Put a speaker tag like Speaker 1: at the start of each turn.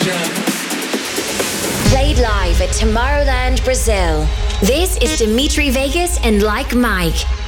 Speaker 1: Played live at Tomorrowland, Brazil. This is Dimitri Vegas and Like Mike.